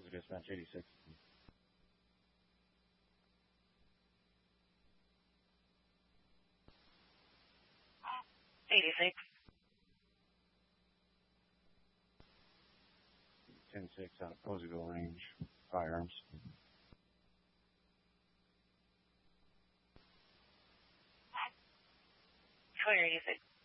Dispatch 86. 86. 10-6 out of Poseyville range. Firearms. Sawyer 86.